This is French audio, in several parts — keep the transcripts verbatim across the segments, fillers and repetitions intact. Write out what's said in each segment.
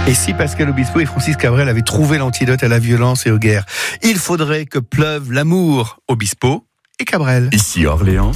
Et si Pascal Obispo et Francis Cabrel avaient trouvé l'antidote à la violence et aux guerres, il faudrait que pleuve l'amour. Obispo et Cabrel. Ici Orléans,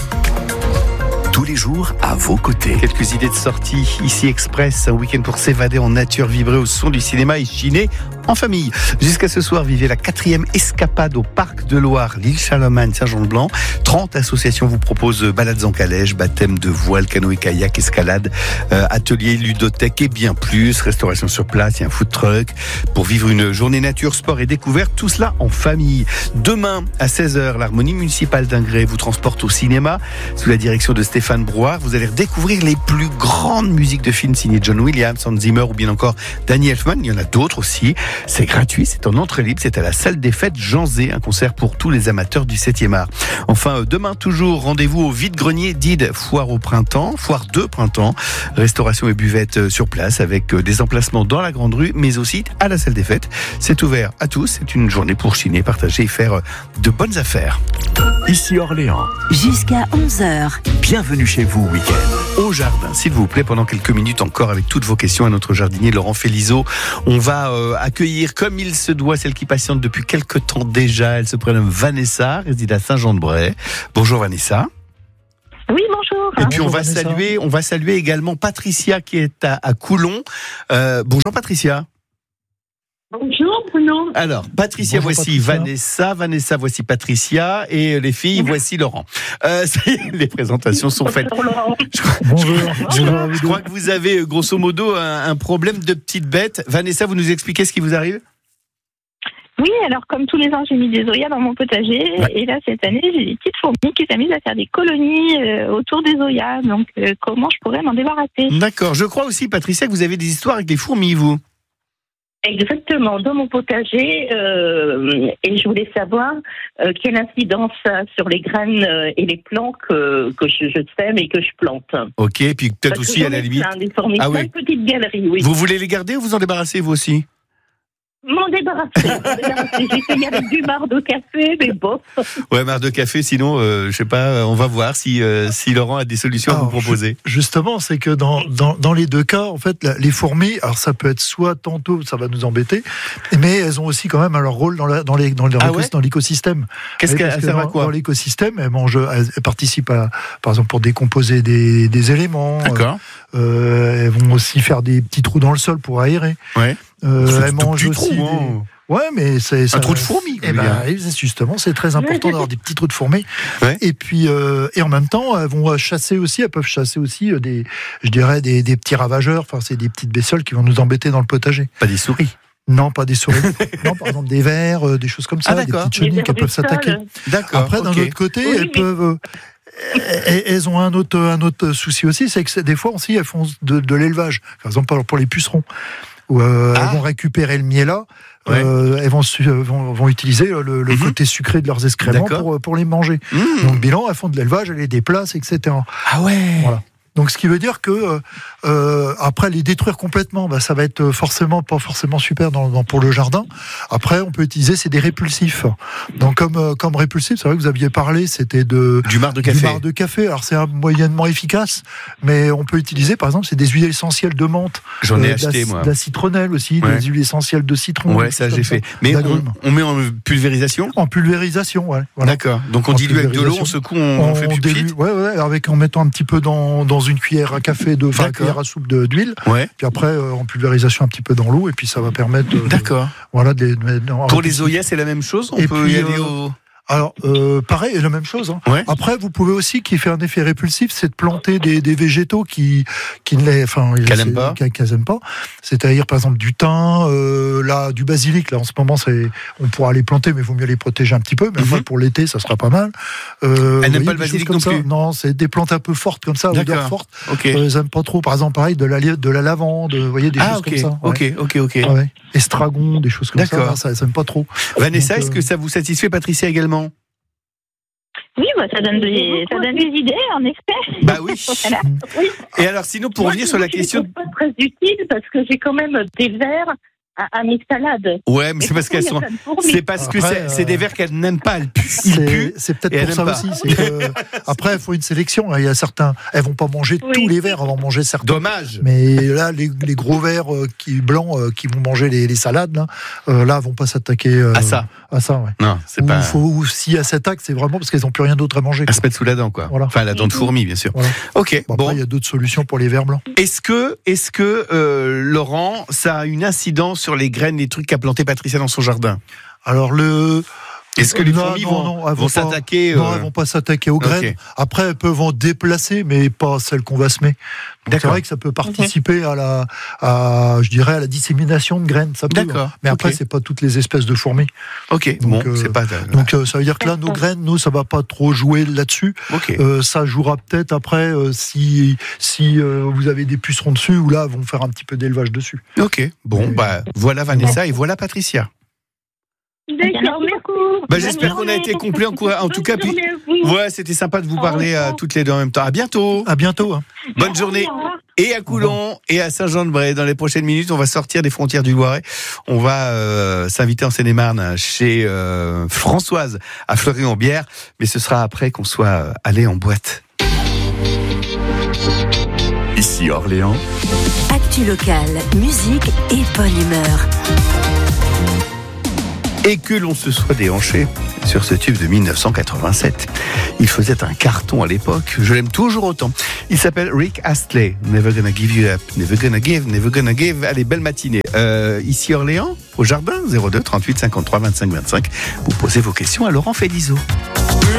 tous les jours à vos côtés. Quelques idées de sortie. Ici Express, un week-end pour s'évader en nature, vibrer au son du cinéma et chiner en famille. Jusqu'à ce soir, vivez la quatrième escapade au Parc de Loire, l'île Charlemagne, Saint-Jean-de-Blanc. trente associations vous proposent balades en calèche, baptême de voile, canoë-kayak, escalade, euh, atelier ludothèque et bien plus. Restauration sur place, il y a un food truck pour vivre une journée nature, sport et découverte. Tout cela en famille. Demain, à seize heures, l'harmonie municipale d'Ingré vous transporte au cinéma sous la direction de Stéphane Brouard. Vous allez redécouvrir les plus grandes musiques de films signées John Williams, Hans Zimmer ou bien encore Danny Elfman. Il y en a d'autres aussi. C'est gratuit, c'est en entrée libre, c'est à la salle des fêtes Jean Zé, un concert pour tous les amateurs du septième art. Enfin, demain toujours, rendez-vous au vide-grenier d'Ide, foire au printemps, foire de printemps, restauration et buvette sur place avec des emplacements dans la grande rue, mais aussi à la salle des fêtes. C'est ouvert à tous, c'est une journée pour chiner, partager et faire de bonnes affaires. Ici Orléans, jusqu'à onze heures. Bienvenue chez vous week-end. Au jardin, s'il vous plaît, pendant quelques minutes encore avec toutes vos questions à notre jardinier Laurent Félizeau. On va euh, accueillir comme il se doit celle qui patiente depuis quelque temps déjà. Elle se prénomme Vanessa, réside à Saint-Jean-de-Bray. Bonjour Vanessa. Oui, bonjour. Et puis bonjour, on va Vanessa. saluer, on va saluer également Patricia qui est à, à Coulon. Euh, bonjour Patricia. Bonjour Bruno. Alors, Patricia, Bonjour, voici Patricia. Vanessa, Vanessa, voici Patricia, et les filles, voici Laurent. Euh, ça y est, les présentations sont faites. Bonjour, Laurent. Bonjour. Je, Bonjour à vous je deux. crois que vous avez, euh, grosso modo, un, un problème de petite bête. Vanessa, vous nous expliquez ce qui vous arrive ? Oui, alors comme tous les ans, j'ai mis des zoyas dans mon potager. Ouais. Et là, cette année, j'ai des petites fourmis qui s'amusent à faire des colonies euh, autour des zoyas. Donc, euh, comment je pourrais m'en débarrasser ? D'accord. Je crois aussi, Patricia, que vous avez des histoires avec des fourmis, vous. Exactement, dans mon potager. Euh, et je voulais savoir euh, quelle incidence ça a sur les graines euh, et les plants que, que je, je sème et que je plante. Ok, puis peut-être Parce que aussi, j'en à la ai limite. plein, des fourmis, Ah plein oui. de petites galeries, oui. Vous voulez les garder ou vous en débarrasser, vous aussi ? M'en débarrasser. m'en débarrasser. J'ai essayé avec du marc de café, mais bon. Ouais, marre de café, sinon, euh, je sais pas, euh, on va voir si, euh, si Laurent a des solutions à Alors, vous proposer. ju- Justement, c'est que dans, dans, dans les deux cas, en fait, la- les fourmis, alors ça peut être soit tantôt, ça va nous embêter, mais elles ont aussi quand même leur rôle dans, la, dans, les, dans, les- Ah dans ouais l'écosystème. Qu'est-ce Oui, qu'elle parce que sert à dans, quoi ? dans l'écosystème, elles, mangent, elles, elles participent, à, par exemple, pour décomposer des, des éléments. D'accord. Euh, elles vont aussi faire des petits trous dans le sol pour aérer. Ouais. Euh, C'est elles tout mangent petit aussi. trou, des- hein. Ouais, mais c'est ça- Un trou de fourmi, Eh je veux ben, dire. oui, c'est justement, c'est très important d'avoir des petits trous de fourmis. Ouais. Et puis, euh, et en même temps, elles vont chasser aussi. Elles peuvent chasser aussi euh, des, je dirais, des, des petits ravageurs. Enfin, c'est des petites bestioles qui vont nous embêter dans le potager. Pas des souris. Non, pas des souris. Non, par exemple des vers, euh, des choses comme ça, Ah, des d'accord. petites chenilles Les qui peuvent vers du s'attaquer. sol. D'accord. Après, d'un ok. autre côté, Oui, elles mais- peuvent. euh, elles elles ont un autre, un autre souci aussi, c'est que c'est- des fois aussi, elles font de, de l'élevage. Par exemple, pour- pour les pucerons, où euh, Ah. elles vont récupérer le miel-là. Ouais. Euh, elles vont, su- vont, vont utiliser le, le Mhm. côté sucré de leurs excréments D'accord. pour, pour les manger. Mmh. Donc, bilan, elles font de l'élevage, elles les déplacent, et cetera. Ah ouais. Voilà. Donc, ce qui veut dire que euh, euh, après les détruire complètement, bah, ça va être forcément pas forcément super dans, dans- pour le jardin. Après, on peut utiliser c'est des répulsifs. Donc, comme euh, comme répulsif, c'est vrai que vous aviez parlé, c'était de Du marc de du café. marc de café. Alors, c'est un moyennement efficace, mais on peut utiliser, par exemple, c'est des huiles essentielles de menthe. J'en ai euh, acheté, de la, moi. de la citronnelle aussi, Ouais. des huiles essentielles de citron. Ouais, des ça choses j'ai comme fait. Mais on, d'agrumes. on met en pulvérisation. En pulvérisation, ouais. Voilà. D'accord. Donc on En dilue avec de l'eau, on pulvérisation. secoue, on, on fait plus dilue- vite. ouais, ouais, avec en mettant un petit peu dans, dans une cuillère à café de, enfin, une D'accord. cuillère à soupe de- d'huile, Ouais. puis après euh, en pulvérisation un petit peu dans l'eau, et puis ça va permettre. De, D'accord. voilà, de, les- de les- en Pour répulsif. les oyas, c'est la même chose. On Et peut puis, y aller euh, au. Alors, euh, pareil, la même chose. Hein. Ouais. Après, vous pouvez aussi, qui fait un effet répulsif, c'est de planter des, des végétaux qui, qui ne les, enfin, Qu'elles c'est- aiment pas. qu'elles- qu'elles aiment pas. C'est-à-dire, par exemple, du thym, euh, là, du basilic. Là, en ce moment, c'est, on pourra les planter, mais il vaut mieux les protéger un petit peu. Mais Mhm. enfin, pour l'été, ça sera pas mal. Euh, Elles n'aiment vous pas le voyez, des basilic choses comme non ça. plus. Non, c'est des plantes un peu fortes comme ça, odeur D'accord. forte. Ok. Euh, elles aiment pas trop. Par exemple, pareil, de la, de la lavande, vous voyez, des Ah choses ok. comme ça. Ok. Ouais. Ok. Ok. Ouais, ouais. Estragon, des choses comme ça. D'accord. là, Ça, elles aiment pas trop. Vanessa, Donc, est-ce euh, que ça vous satisfait, Patricia également? Oui, bah, ça donne des, ça donne des idées, en effet. Bah oui. Voilà. Oui. Et alors sinon, pour Moi, revenir sur la je les question. trouve pas très utile parce que j'ai quand même des vers à, à mes salades. Ouais, mais Et c'est parce pourquoi qu'elles il y a sont. plein de fourmis C'est parce que Après, c'est, euh, c'est des vers qu'elles n'aiment pas. Elles puent. Ils C'est, puent. c'est peut-être et pour elle ça aime aussi. C'est que, après, il faut une sélection. Il y a certains, elles vont pas manger Oui. tous les vers, elles vont manger certains. Dommage. Mais là, les, les gros vers euh, qui blancs euh, qui vont manger les, les salades, là, euh, là, vont pas s'attaquer euh, À ça. À ça, ouais. Non, c'est Ou pas. faut, ou si à cet acte, c'est vraiment parce qu'elles ont plus rien d'autre à manger. À quoi. se mettre sous la dent, quoi. Voilà. Enfin, la dent de fourmi, bien sûr. Voilà. Ok. Bon, Bon. Après, il y a d'autres solutions pour les vers blancs. Est-ce que, est-ce que euh, Laurent, ça a une incidence sur les graines, les trucs qu'a planté Patricia dans son jardin? Alors le Est-ce que les Non, fourmis non, vont, non, elles vont vont pas- s'attaquer Non, euh, elles vont pas s'attaquer aux graines. ok. Après, elles peuvent en déplacer, mais pas celles qu'on va semer. Donc, c'est D'accord. vrai que ça peut participer à la, à, je dirais, à la dissémination de graines. Ça peut, D'accord, mais après, ok. c'est pas toutes les espèces de fourmis. Ok. Donc, bon, euh, c'est pas. Donc, euh, ça veut dire que là, nos graines, nous, ça va pas trop jouer là-dessus. ok. Euh, ça jouera peut-être après euh, si, si euh, vous avez des pucerons dessus, ou là, elles vont faire un petit peu d'élevage dessus. Ok. Bon, Oui. bah voilà Vanessa et voilà Patricia. D'accord, merci. Bah, j'espère qu'on a été complet en, quoi- en tout cas. Puis, ouais, c'était sympa de vous parler à toutes les deux en même temps. À bientôt. À bientôt. Hein. Bonne journée. Et à Coulon et à Saint-Jean-de-Bray. Dans les prochaines minutes, on va sortir des frontières du Loiret. On va euh, s'inviter en Seine-et-Marne chez euh, Françoise à Fleury-en-Bière. Mais ce sera après qu'on soit euh, allé en boîte. Ici Orléans, Actu locale, musique et bonne humeur. Et que l'on se soit déhanché sur ce tube de dix-neuf cent quatre-vingt-sept. Il faisait un carton à l'époque, je l'aime toujours autant. Il s'appelle Rick Astley, Never Gonna Give You Up, Never Gonna Give, Never Gonna Give. Allez, belle matinée. Euh, ici Orléans, au jardin, zéro deux trente-huit cinquante-trois vingt-cinq vingt-cinq. Vous posez vos questions à Laurent Félizeau.